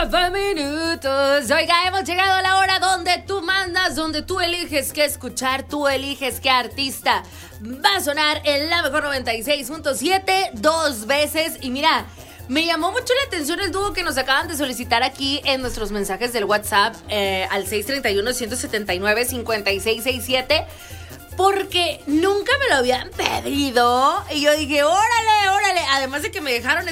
9 minutos. Oiga, hemos llegado a la hora donde tú mandas, donde tú eliges qué escuchar, tú eliges qué artista va a sonar en la mejor 96.7 dos veces. Y mira, me llamó mucho la atención el dúo que nos acaban de solicitar aquí en nuestros mensajes del WhatsApp al 631-179-5667. Porque nunca me lo habían pedido. Y yo dije, órale. Además de que me dejaron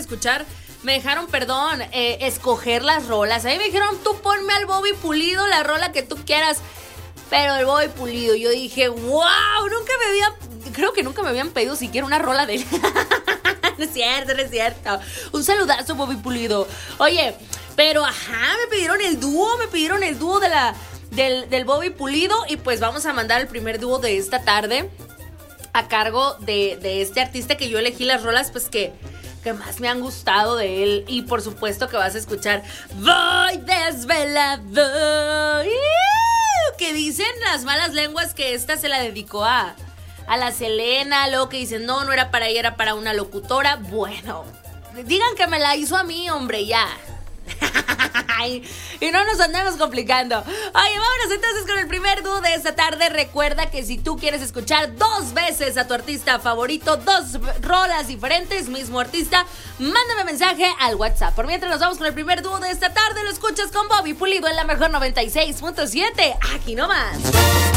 escoger las rolas. A mí me dijeron, tú ponme al Bobby Pulido la rola que tú quieras. Pero el Bobby Pulido, yo dije, wow, creo que nunca me habían pedido siquiera una rola de él. No es cierto. Un saludazo, Bobby Pulido. Oye, pero me pidieron el dúo del Bobby Pulido. Y pues vamos a mandar el primer dúo de esta tarde a cargo de este artista que yo elegí las rolas pues que más me han gustado de él. Y por supuesto que vas a escuchar Voy Desvelado, que dicen las malas lenguas que esta se la dedicó a la Selena. Luego que dicen no era para ella, era para una locutora. Bueno, digan que me la hizo a mí, hombre, ya. Y no nos andamos complicando. Oye, vámonos entonces con el primer dúo de esta tarde. Recuerda que si tú quieres escuchar dos veces a tu artista favorito, dos rolas diferentes, mismo artista, mándame mensaje al WhatsApp. Por mientras nos vamos con el primer dúo de esta tarde. Lo escuchas con Bobby Pulido en la mejor 96.7. Aquí nomás.